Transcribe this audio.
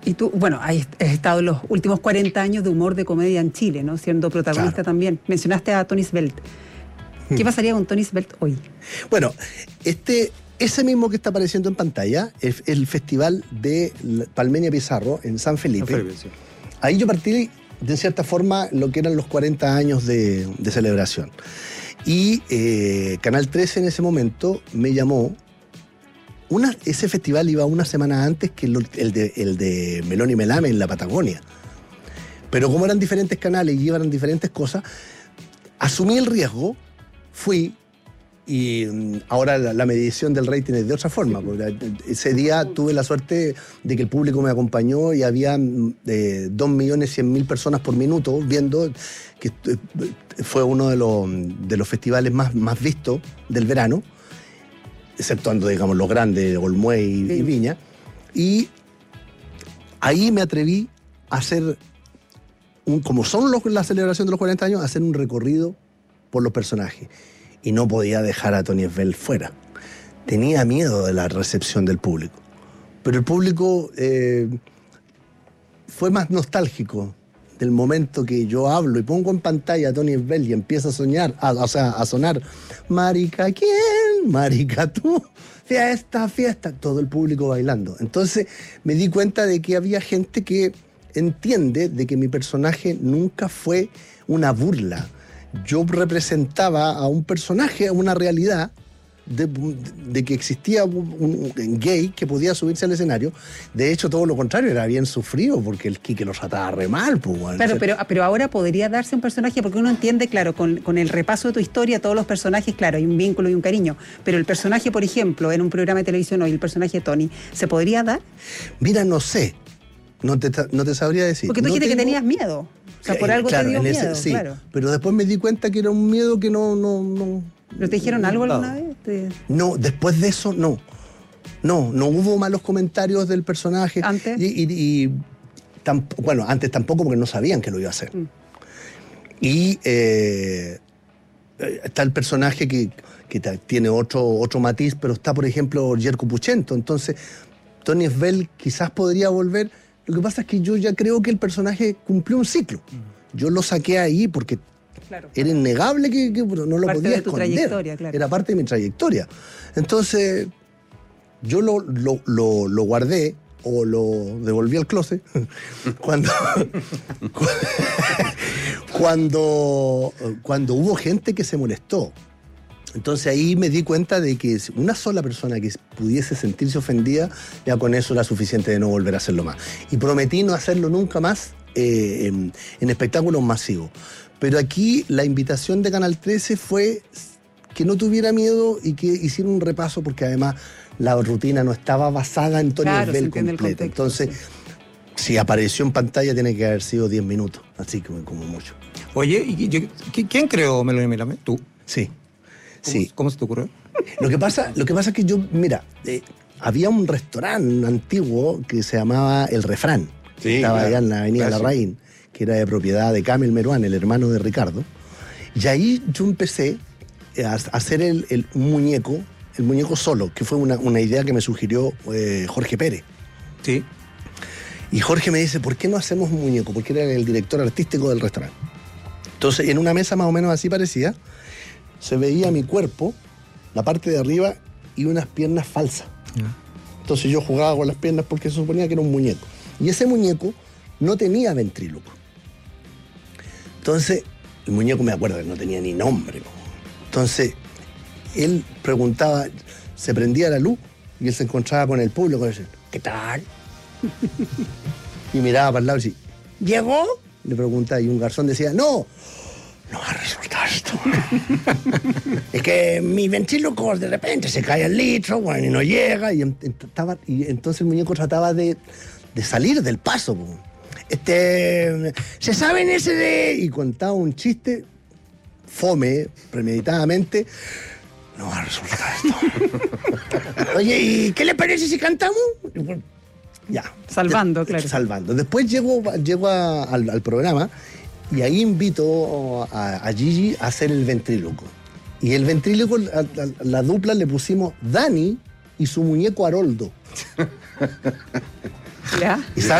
Y tú, bueno, has estado en los últimos 40 años de humor de comedia en Chile, ¿no? Siendo protagonista también. Mencionaste a Tony Svelte. ¿Qué pasaría con Tony Svelte hoy? Bueno, ese mismo que está apareciendo en pantalla es el festival de Palmeña Pizarro en San Felipe. Sí. Ahí yo partí, de cierta forma, lo que eran los 40 años de celebración. Y Canal 13 en ese momento me llamó. Ese festival iba una semana antes que el de Melón y Melame en la Patagonia. Pero como eran diferentes canales y llevaban diferentes cosas, asumí el riesgo, fui, y ahora la medición del rating es de otra forma. Porque ese día tuve la suerte de que el público me acompañó y había 2.100.000 personas por minuto viendo, que fue uno de los festivales más vistos del verano, exceptuando, digamos, los grandes, Olmué y Viña. Y ahí me atreví a hacer, como son la celebración de los 40 años, a hacer un recorrido por los personajes. Y no podía dejar a Tony Svelte fuera. Tenía miedo de la recepción del público. Pero el público fue más nostálgico del momento que yo hablo y pongo en pantalla a Tony Svelte y empieza a sonar Marica, ¿quién? Marica, tú. Fiesta, fiesta. Todo el público bailando. Entonces me di cuenta de que había gente que entiende de que mi personaje nunca fue una burla. Yo representaba a un personaje, a una realidad de que existía un gay que podía subirse al escenario. De hecho, todo lo contrario, era bien sufrido porque el Quique lo trataba re mal. Pues, bueno. Claro, pero ahora podría darse un personaje, porque uno entiende, claro, con el repaso de tu historia, todos los personajes, claro, hay un vínculo y un cariño. Pero el personaje, por ejemplo, en un programa de televisión hoy, el personaje de Tony, ¿se podría dar? Mira, no sé. No te sabría decir. Porque tú dijiste que tenías miedo. O sea, por algo claro, te dio miedo, sí, claro. Pero después me di cuenta que era un miedo que no. ¿Pero te dijeron algo alguna vez? No, después de eso, no. No hubo malos comentarios del personaje. ¿Antes? Bueno, antes tampoco, porque no sabían que lo iba a hacer. Y está el personaje que tiene otro matiz, pero está, por ejemplo, Jerko Puchento. Entonces, Tony Svelte quizás podría volver. Lo que pasa es que yo ya creo que el personaje cumplió un ciclo. Yo lo saqué ahí porque era innegable que no lo podía esconder. Trayectoria, claro. Era parte de mi trayectoria. Entonces, yo lo guardé o lo devolví al closet cuando hubo gente que se molestó. Entonces ahí me di cuenta de que una sola persona que pudiese sentirse ofendida, ya con eso era suficiente de no volver a hacerlo más. Y prometí no hacerlo nunca más en espectáculos masivos. Pero aquí la invitación de Canal 13 fue que no tuviera miedo y que hiciera un repaso, porque además la rutina no estaba basada en Tony Svelte completa. Entonces, si apareció en pantalla tiene que haber sido 10 minutos, así como mucho. Oye, ¿quién creó Melón y Melame? ¿Tú? Sí. ¿Cómo se te ocurrió? Lo que pasa es que yo, mira, había un restaurante antiguo que se llamaba El Refrán. Sí, estaba allá en la avenida Larraín, que era de propiedad de Camel Meruán, el hermano de Ricardo. Y ahí yo empecé a hacer el muñeco solo, que fue una idea que me sugirió Jorge Pérez. Sí. Y Jorge me dice, ¿por qué no hacemos un muñeco? Porque era el director artístico del restaurante. Entonces, en una mesa más o menos así parecida, se veía mi cuerpo, la parte de arriba y unas piernas falsas. Entonces yo jugaba con las piernas porque se suponía que era un muñeco. Y ese muñeco no tenía ventríloco. Entonces, el muñeco, me acuerdo que no tenía ni nombre. Entonces, él preguntaba, se prendía la luz y él se encontraba con el público y decía, ¿qué tal? Y miraba para el lado y decía, ¿llegó? Le preguntaba y un garzón decía, no va a resultar esto. Es que mi ventríloco de repente se cae al litro, bueno, y no llega. Y entonces el muñeco trataba de salir del paso. ¿Se saben ese de...? Y contaba un chiste fome, premeditadamente. No va a resultar esto. Oye, ¿y qué le parece si cantamos? Ya. Salvando, claro. Salvando. Después llego al programa. Y ahí invito a Gigi a hacer el ventríloco. Y el ventríloco, la dupla le pusimos Dani y su muñeco Haroldo. ¿Ya? ¿Y sabes